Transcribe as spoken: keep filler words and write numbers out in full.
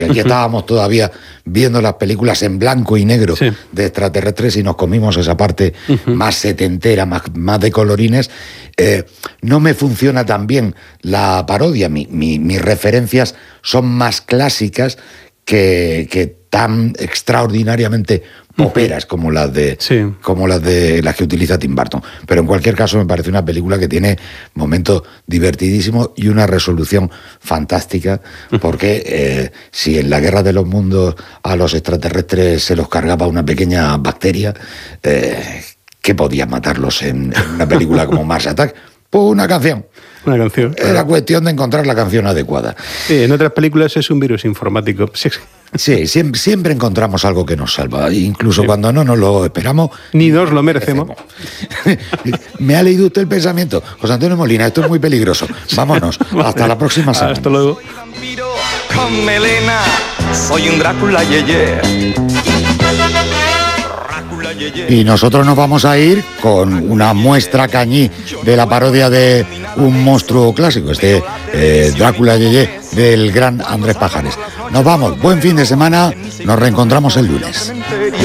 Aquí uh-huh. estábamos todavía viendo las películas en blanco y negro sí. de extraterrestres y nos comimos esa parte uh-huh. más setentera, más, más de colorines. Eh, no me funciona tan bien la parodia. Mi, mi, mis referencias son más clásicas que, que tan extraordinariamente poperas uh-huh. como las de sí. como las de las que utiliza Tim Burton. Pero en cualquier caso me parece una película que tiene momentos divertidísimos y una resolución fantástica, porque eh, si en la Guerra de los Mundos a los extraterrestres se los cargaba una pequeña bacteria, eh, ¿qué podía matarlos en, en una película como Mars Attack? Pues una canción. Una canción. Era claro. cuestión de encontrar la canción adecuada. Sí, en otras películas es un virus informático. Sí, sí siempre, siempre encontramos algo que nos salva, incluso sí. cuando no nos lo esperamos. Ni nos lo merecemos. ¿Me ha leído usted el pensamiento? José Antonio Molina, esto es muy peligroso. Vámonos, vale. Hasta la próxima semana. Hasta luego. Con melena, soy un Drácula yeye. Y nosotros nos vamos a ir con una muestra cañí de la parodia de un monstruo clásico, este eh, Drácula Yeye del gran Andrés Pajares. Nos vamos, buen fin de semana, nos reencontramos el lunes.